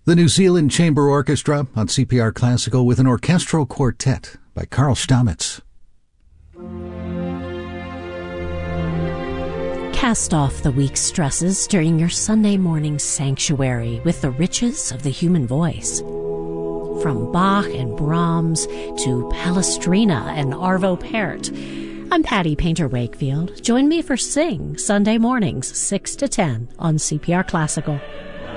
The New Zealand Chamber Orchestra on CPR Classical with an orchestral quartet by Karl Stamitz. Cast off the week's stresses during your Sunday morning sanctuary with the riches of the human voice. From Bach and Brahms to Palestrina and Arvo Pärt, I'm Patty Painter Wakefield. Join me for Sing Sunday mornings 6 to 10 on CPR Classical.